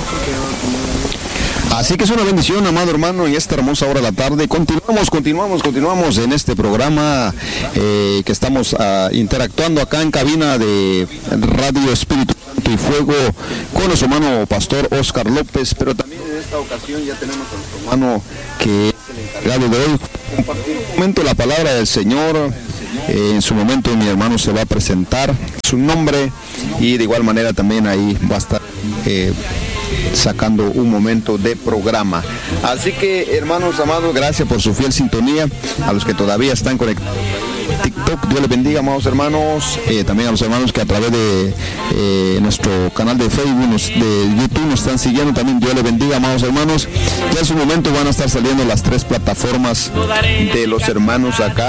Así que es una bendición, amado hermano, en esta hermosa hora de la tarde. Continuamos en este programa que estamos interactuando acá en cabina de Radio Espíritu Santo y Fuego con nuestro hermano pastor Oscar López, pero también en esta ocasión ya tenemos a nuestro hermano que es el encargado de hoy compartir un momento la palabra del Señor. En su momento mi hermano se va a presentar su nombre y de igual manera también ahí va a estar sacando un momento de programa. Así que, hermanos amados, gracias por su fiel sintonía. A los que todavía están conectados en TikTok, Dios les bendiga, amados hermanos. También a los hermanos que a través de nuestro canal de Facebook, de YouTube nos están siguiendo, también Dios les bendiga, amados hermanos. Ya en su momento van a estar saliendo las 3 plataformas de los hermanos acá